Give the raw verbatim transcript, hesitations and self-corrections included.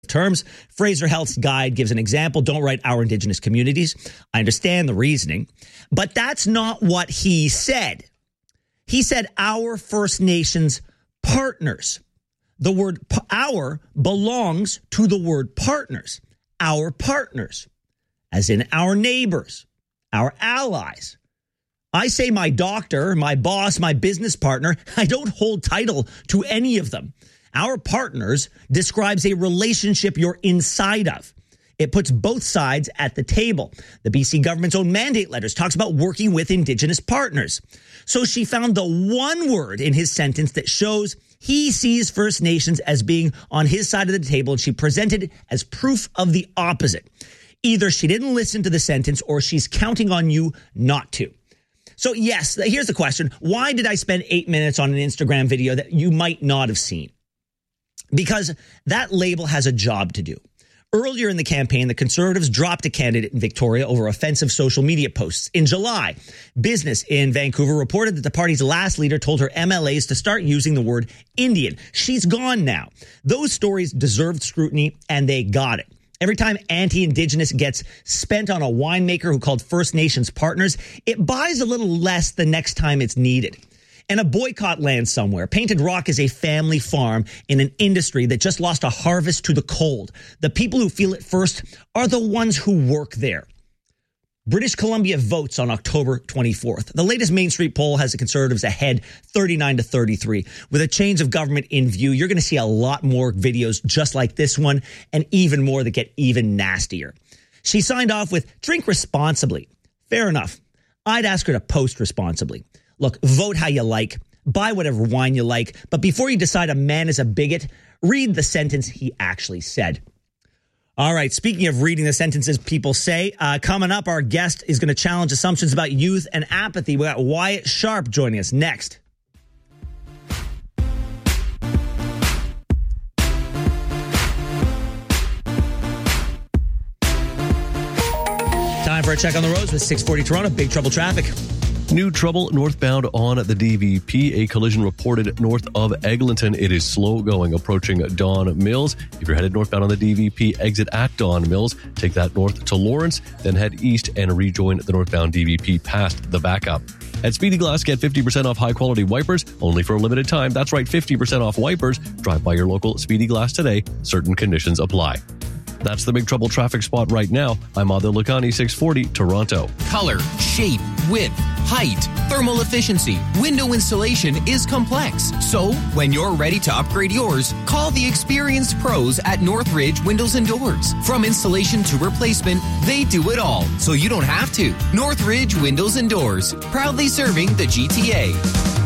terms. Fraser Health's guide gives an example. Don't write our Indigenous communities. I understand the reasoning, but that's not what he said. He said our First Nations partners. The word our belongs to the word partners. Our partners, as in our neighbors, our allies. I say my doctor, my boss, my business partner. I don't hold title to any of them. Our partners describes a relationship you're inside of. It puts both sides at the table. The B C government's own mandate letters talks about working with Indigenous partners. So she found the one word in his sentence that shows he sees First Nations as being on his side of the table, and she presented it as proof of the opposite. Either she didn't listen to the sentence or she's counting on you not to. So yes, here's the question. Why did I spend eight minutes on an Instagram video that you might not have seen? Because that label has a job to do. Earlier in the campaign, the Conservatives dropped a candidate in Victoria over offensive social media posts. In July, Business in Vancouver reported that the party's last leader told her M L As to start using the word Indian. She's gone now. Those stories deserved scrutiny, and they got it. Every time anti-Indigenous gets spent on a winemaker who called First Nations partners, it buys a little less the next time it's needed. And a boycott lands somewhere. Painted Rock is a family farm in an industry that just lost a harvest to the cold. The people who feel it first are the ones who work there. British Columbia votes on October twenty-fourth. The latest Main Street poll has the Conservatives ahead thirty-nine to thirty-three. With a change of government in view, you're going to see a lot more videos just like this one and even more that get even nastier. She signed off with drink responsibly. Fair enough. I'd ask her to post responsibly. Look, vote how you like, buy whatever wine you like, but before you decide a man is a bigot, read the sentence he actually said. All right, speaking of reading the sentences people say, uh, coming up, our guest is going to challenge assumptions about youth and apathy. We got Wyatt Sharp joining us next. Time for a check on the roads with six forty Toronto. Big trouble traffic. New trouble northbound on the D V P. A collision reported north of Eglinton. It is slow going approaching Don Mills. If you're headed northbound on the D V P, exit at Don Mills. Take that north to Lawrence, then head east and rejoin the northbound D V P past the backup. At Speedy Glass, get fifty percent off high-quality wipers, only for a limited time. That's right, fifty percent off wipers. Drive by your local Speedy Glass today. Certain conditions apply. That's the Big Trouble traffic spot right now. I'm Adil Lakhani, six forty, Toronto. Color, shape, width, height, thermal efficiency, window installation is complex. So, when you're ready to upgrade yours, call the experienced pros at Northridge Windows and Doors. From installation to replacement, they do it all, so you don't have to. Northridge Windows and Doors, proudly serving the G T A.